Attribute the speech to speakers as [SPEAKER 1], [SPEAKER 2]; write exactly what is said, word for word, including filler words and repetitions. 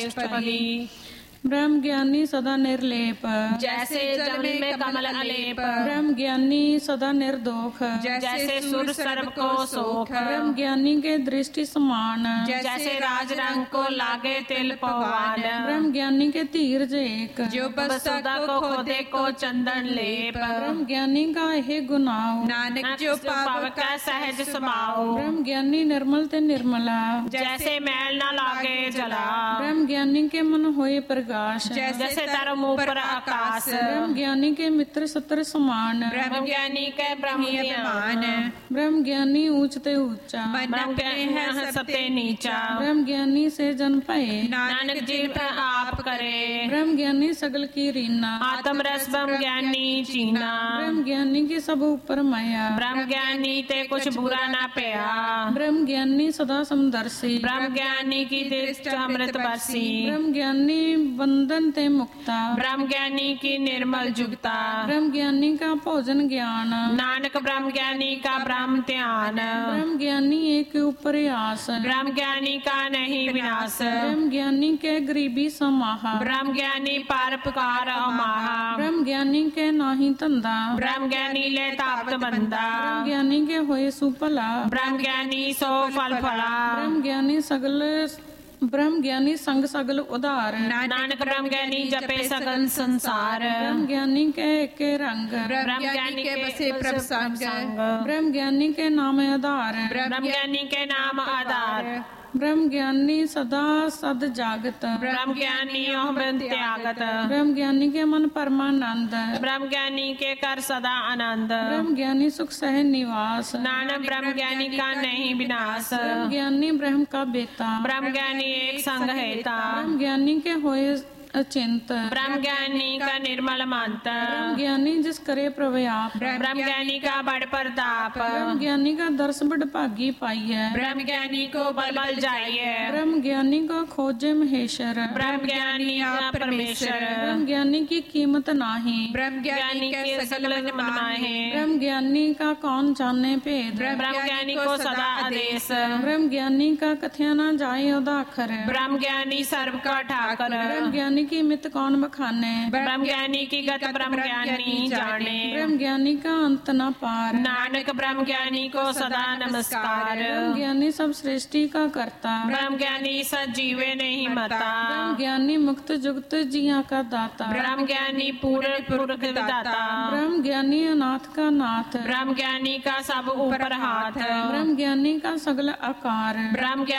[SPEAKER 1] ब्रह्म ज्ञानी सदा निर्लेप,
[SPEAKER 2] जैसे जल में कमल अलेप।
[SPEAKER 1] ब्रह्म ज्ञानी सदा निर्दोष,
[SPEAKER 2] जैसे सुर सर्व को सोख।
[SPEAKER 1] ब्रह्म ज्ञानी के दृष्टि समान,
[SPEAKER 2] जैसे राज रंग को लागे तिल पवान।
[SPEAKER 1] ब्रह्म ज्ञानी के धीरज एक,
[SPEAKER 2] जो बसुदा को खोदे को चंदन लेप।
[SPEAKER 1] ब्रह्म ज्ञानी का हे गुनाओ,
[SPEAKER 2] नानक जो पावक सहज समाओ।
[SPEAKER 1] ब्रह्म ज्ञानी निर्मल ते निर्मला,
[SPEAKER 2] जैसे मैल न लागे जला।
[SPEAKER 1] ब्रह्म ज्ञानी के मन होए प्रकाश,
[SPEAKER 2] जैसे तारो मुंह पर आकाश।
[SPEAKER 1] ब्रह्म ज्ञानी के मित्र सत्र समान,
[SPEAKER 2] ब्रह्म ज्ञानी के ब्रह्म अभिमान।
[SPEAKER 1] ब्रह्म ज्ञानी ऊंच ते ऊंचा,
[SPEAKER 2] ब्रह्म ज्ञानी है सबते नीचा।
[SPEAKER 1] ब्रह्म ज्ञानी से जन पाए,
[SPEAKER 2] नानक जी पर आप करे।
[SPEAKER 1] ब्रह्म ज्ञानी सगल की रीना,
[SPEAKER 2] आत्म रस ब्रह्म ज्ञानी चीना।
[SPEAKER 1] ब्रह्म ज्ञानी के सब ऊपर माया,
[SPEAKER 2] ब्रह्म ज्ञानी ते कुछ बुरा ना पया।
[SPEAKER 1] ब्रह्म ज्ञानी सदा समदर्शी,
[SPEAKER 2] ब्रह्म ज्ञानी की दृष्टि अमृत बरसी।
[SPEAKER 1] ब्रह्म ज्ञानी बंधन ते मुक्ता,
[SPEAKER 2] ब्रह्म ज्ञानी की निर्मल जुगता।
[SPEAKER 1] ब्रह्म ज्ञानी का भोजन ज्ञान,
[SPEAKER 2] नानक ब्रह्म ज्ञानी का ब्रह्म ध्यान।
[SPEAKER 1] ब्रह्म ज्ञानी एक ऊपर आस,
[SPEAKER 2] ब्रह्म ज्ञानी का नहीं विनाश।
[SPEAKER 1] ब्रह्म ज्ञानी के गरीबी समाहा,
[SPEAKER 2] ब्रह्म ज्ञानी पार पुकार अमाहा।
[SPEAKER 1] ब्रह्म ज्ञानी के नाही धंधा,
[SPEAKER 2] ब्रह्म ज्ञानी ले ताप्त बंदा।
[SPEAKER 1] ब्रह्म ज्ञानी के होए सुफला,
[SPEAKER 2] ब्रह्म ज्ञानी सो फल फला।
[SPEAKER 1] ब्रह्म ज्ञानी सगल ब्रह्म ज्ञानी संग सगल उदार,
[SPEAKER 2] नानक ब्रह्म ज्ञानी जपे सगल संसार।
[SPEAKER 1] ब्रह्म ज्ञानी के के रंग,
[SPEAKER 2] ब्रह्म ज्ञानी के बसे प्रसंग।
[SPEAKER 1] ब्रह्म ज्ञानी के नाम आधार,
[SPEAKER 2] ब्रह्म ज्ञानी के नाम आधार।
[SPEAKER 1] ब्रह्म ज्ञानी सदा सद जागत,
[SPEAKER 2] ब्रह्म ज्ञानी त्यागत।
[SPEAKER 1] ब्रह्म ज्ञानी के मन परमानंद,
[SPEAKER 2] ब्रह्म ज्ञानी के कर सदा आनंद।
[SPEAKER 1] ब्रह्म ज्ञानी सुख सह निवास,
[SPEAKER 2] नानक ब्रह्म ज्ञानी का नहीं विनाश।
[SPEAKER 1] ब्रह्म ज्ञानी ब्रह्म का बेटा,
[SPEAKER 2] ब्रह्म ज्ञानी एक संग हेता।
[SPEAKER 1] ब्रह्म ज्ञानी के होए अचिंत,
[SPEAKER 2] ब्रह्म ज्ञानी का निर्मल मंत।
[SPEAKER 1] ब्रह्म ज्ञानी जिस करे प्रव्याप,
[SPEAKER 2] ब्रह्म ज्ञानी का बड़ प्रताप।
[SPEAKER 1] ब्रह्म ज्ञानी का दर्श बड़ भागी पाइय,
[SPEAKER 2] ब्रह्म ज्ञानी को बल बल जाइए।
[SPEAKER 1] ब्रह्म ज्ञानी को खोजे महेश्वर,
[SPEAKER 2] ब्रह्म ज्ञानी आप परमेश्वर।
[SPEAKER 1] ब्रह्म ज्ञानी की कीमत नाही,
[SPEAKER 2] ब्रह्म ज्ञानी के सगल मन माहे।
[SPEAKER 1] ब्रह्म ज्ञानी का कौन जाने भेद,
[SPEAKER 2] ब्रह्म ज्ञानी को सदा आदेश।
[SPEAKER 1] ब्रह्म ज्ञानी का कथया न जाए उदाखर,
[SPEAKER 2] ब्रह्म ज्ञानी सर्व का ठाकर।
[SPEAKER 1] ब्रह्म ज्ञानी की मित कौन बखाने,
[SPEAKER 2] ब्रह्म ज्ञानी की गत ब्रह्म ज्ञानी जाने।
[SPEAKER 1] ब्रह्म ज्ञानी का अंत न पार,
[SPEAKER 2] नानक ब्रह्म ज्ञानी को सदा नमस्कार।
[SPEAKER 1] ब्रह्म ज्ञानी सब सृष्टि का करता,
[SPEAKER 2] ब्रह्म ज्ञानी सजीवे नहीं मरता।
[SPEAKER 1] ब्रह्म ज्ञानी मुक्त जुक्त जिया का दाता,
[SPEAKER 2] ब्रह्म ज्ञानी पूर्ण पुरख दाता।
[SPEAKER 1] ब्रह्म ज्ञानी अनाथ का नाथ,
[SPEAKER 2] ब्रह्म ज्ञानी का सब ऊपर हाथ।
[SPEAKER 1] ब्रह्म ज्ञानी का सगल आकार,
[SPEAKER 2] ब्रह्म